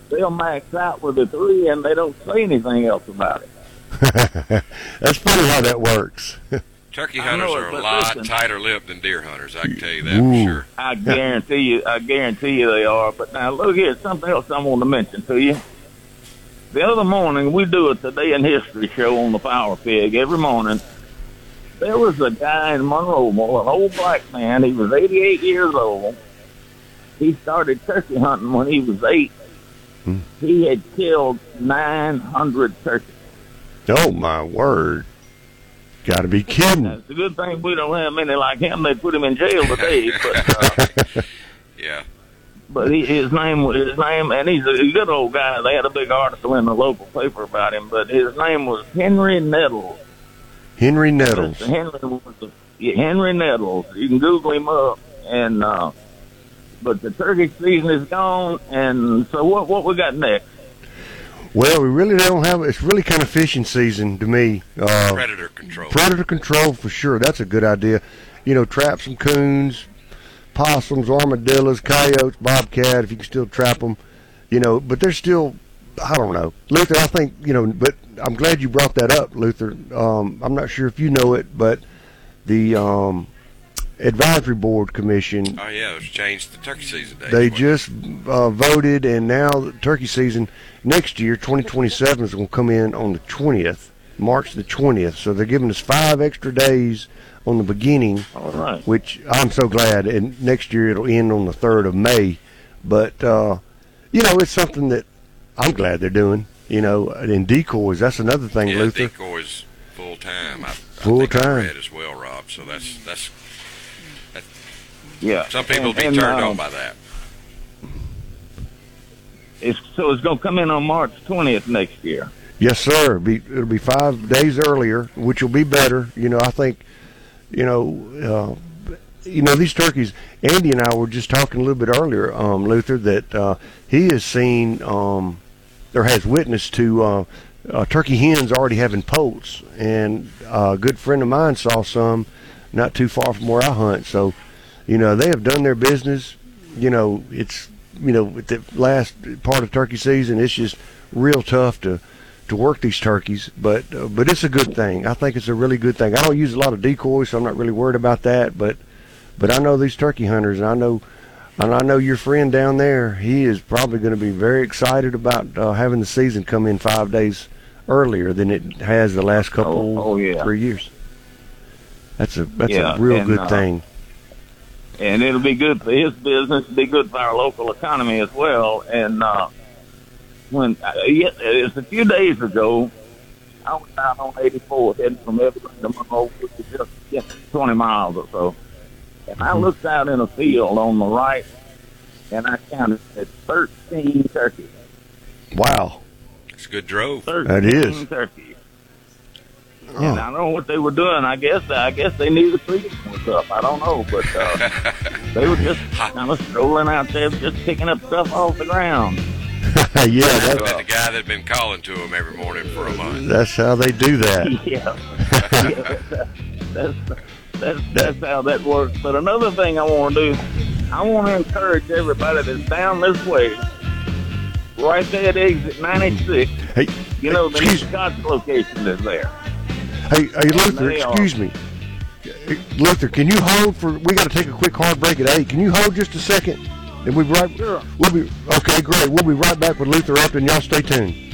they'll max out with a 3, and they don't say anything else about it. That's funny how that works. Turkey hunters are a lot tighter-lipped than deer hunters. I can tell you that Ooh. for sure. I guarantee you they are. But now look here, something else I want to mention to you. The other morning, we do a Today in History show on the Power Pig every morning. There was a guy in Monroeville, an old black man. He was 88 years old. He started turkey hunting when he was 8. He had killed 900 turkeys. Oh, my word. Got to be kidding. It's a good thing we don't have many like him. They put him in jail today. But, Yeah. but his name, and he's a good old guy. They had a big article in the local paper about him. But his name was Henry Nettles. Henry Nettles. Henry Nettles. You can Google him up. And but the turkey season is gone. And so what we got next? Well, we really don't have. It's really kind of fishing season to me. Predator control. Predator control for sure. That's a good idea. You know, trap some coons, possums, armadillos, coyotes, bobcat. If you can still trap them, you know. But they're still. I don't know, Luther. I think but I'm glad you brought that up, Luther. I'm not sure if you know it, but the Advisory Board Commission. Oh yeah, it's changed the turkey season date. They just voted, and now the turkey season next year, 2027, is going to come in on the 20th, March the 20th. So they're giving us 5 extra days on the beginning, All right. which I'm so glad. And next year it'll end on the 3rd of May. But it's something that I'm glad they're doing. And decoys, that's another thing, yeah, Luther. Decoys full time. Full time. I read as well, Rob. So that's Yeah. some people will be turned on by that. It's going to come in on March 20th next year. Yes, sir. It'll be 5 days earlier, which will be better. I think, these turkeys. Andy and I were just talking a little bit earlier, Luther, that he has seen or has witnessed to turkey hens already having poults, and a good friend of mine saw some not too far from where I hunt. So, they have done their business. It's with the last part of turkey season, it's just real tough to work these turkeys, but it's a good thing. I think it's a really good thing. I don't use a lot of decoys, so I'm not really worried about that. But I know these turkey hunters, and I know your friend down there. He is probably going to be very excited about having the season come in 5 days earlier than it has the last couple 3 years. That's a real good thing. And it'll be good for his business, be good for our local economy as well. And it's a few days ago, I was down on 84 heading from Evergreen to Monroe, which is just 20 miles or so. And I looked out in a field on the right, and I counted 13 turkeys. Wow. It's a good drove. 13 that is. turkeys. Oh. And I don't know what they were doing. I guess they needed feeding and stuff. I don't know, but they were just kind of strolling out there, just picking up stuff off the ground. Yeah, that's the guy that'd been calling to him every morning for a month. That's how they do that. That's how that works. But another thing I want to do, I want to encourage everybody that's down this way, right there at exit 96. Hey, the new Scotch location is there. Hey, Luther, excuse me. Luther, can you hold we got to take a quick hard break at 8. Can you hold just a second? And Sure. okay, great. We'll be right back with Luther Upton. Y'all stay tuned.